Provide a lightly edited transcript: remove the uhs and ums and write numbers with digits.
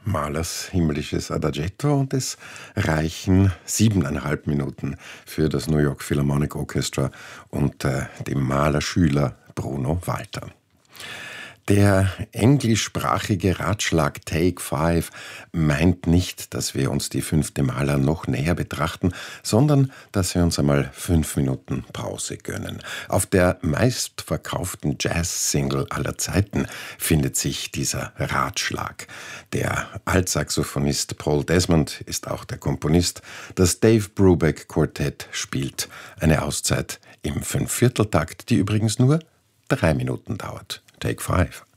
Mahlers himmlisches Adagietto und es reichen 7,5 Minuten für das New York Philharmonic Orchestra unter dem Mahler-Schüler Bruno Walter. Der englischsprachige Ratschlag Take 5 meint nicht, dass wir uns die 5. Mahler noch näher betrachten, sondern dass wir uns einmal 5 Minuten Pause gönnen. Auf der meistverkauften Jazz-Single aller Zeiten findet sich dieser Ratschlag. Der Altsaxophonist Paul Desmond ist auch der Komponist. Das Dave Brubeck Quartett spielt eine Auszeit im 5/4-Takt, die übrigens nur 3 Minuten dauert. Take 5.